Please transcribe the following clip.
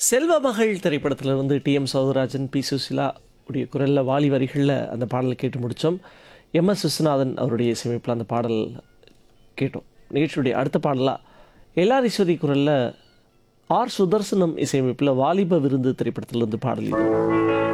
செல்வமகள் திரைப்படத்திலிருந்து DM Soundararajan, B Susheela உடைய குரலில் வாலி வரிகளில் அந்த பாடலை கேட்டு முடித்தோம். எம்எஸ் விஸ்வநாதன் அவருடைய இசையமைப்பில் அந்த பாடல் கேட்டோம். நிகழ்ச்சியுடைய அடுத்த பாடலாக எல்ஆர் ஈஸ்வரி குரலில் ஆர் சுதர்சனம் இசையமைப்பில் வாலிப விருந்து திரைப்படத்திலிருந்து பாடல் இது.